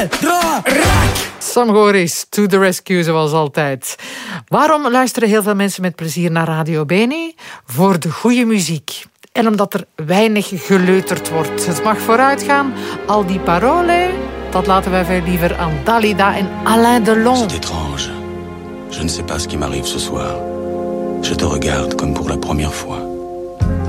Sam Goris, to the rescue zoals altijd. Waarom luisteren heel veel mensen met plezier naar Radio Bene? Voor de goede muziek. En omdat er weinig geleuterd wordt. Het mag vooruitgaan. Al die paroles, dat laten wij veel liever aan Dalida en Alain Delon. C'est étrange. Je ne sais pas ce qui m'arrive ce soir. Je te regarde comme pour la première fois.